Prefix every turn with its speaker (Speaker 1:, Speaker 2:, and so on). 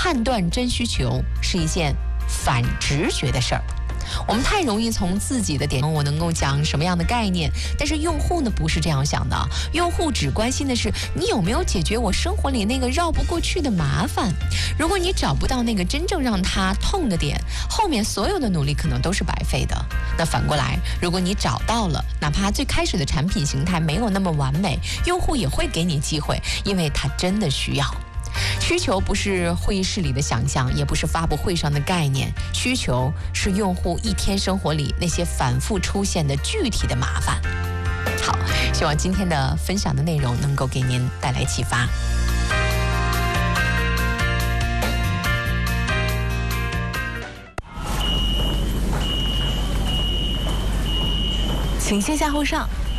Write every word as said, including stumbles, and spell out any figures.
Speaker 1: 判断真需求是一件反直觉的事儿。我们太容易从自己的点，我能够讲什么样的概念，但是用户呢不是这样想的，用户只关心的是你有没有解决我生活里那个绕不过去的麻烦。如果你找不到那个真正让他痛的点，后面所有的努力可能都是白费的。那反过来，如果你找到了，哪怕最开始的产品形态没有那么完美，用户也会给你机会，因为他真的需要。需求不是会议室里的想象，也不是发布会上的概念，需求是用户一天生活里那些反复出现的具体的麻烦。好，希望今天的分享的内容能够给您带来启发。
Speaker 2: 请先下后上。